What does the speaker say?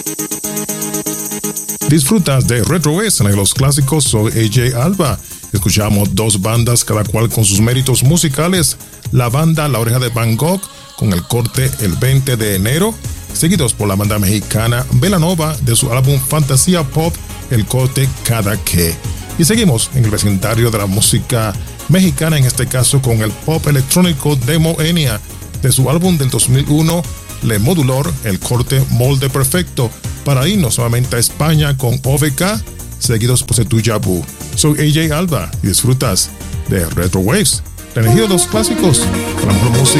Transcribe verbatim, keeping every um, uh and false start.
Disfrutas de Retro West en los clásicos. Soy A J Alba. Escuchamos dos bandas, cada cual con sus méritos musicales. La banda La Oreja de Van Gogh con el corte El veinte de enero, seguidos por la banda mexicana Belanova de su álbum Fantasía Pop, el corte Cada Que. Y seguimos en el vecindario de la música mexicana, en este caso con el pop electrónico de Moenia, de su álbum del dos mil uno, Le Modulor, el corte Molde Perfecto, para irnos nuevamente a España con O V K, seguidos por Setuya Bu. Soy A J Alba y disfrutas de Retro Waves, la energía de los clásicos, la mejor música.